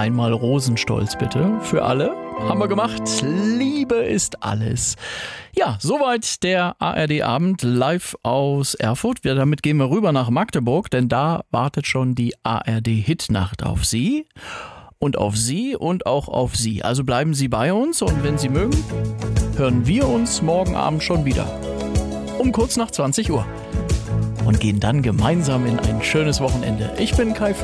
einmal Rosenstolz bitte für alle. Haben wir gemacht. Liebe ist alles. Ja, soweit der ARD-Abend live aus Erfurt. Damit gehen wir rüber nach Magdeburg, denn da wartet schon die ARD-Hitnacht auf Sie. Und auf Sie und auch auf Sie. Also bleiben Sie bei uns und wenn Sie mögen, hören wir uns morgen Abend schon wieder. Um kurz nach 20 Uhr. Und gehen dann gemeinsam in ein schönes Wochenende. Ich bin Kai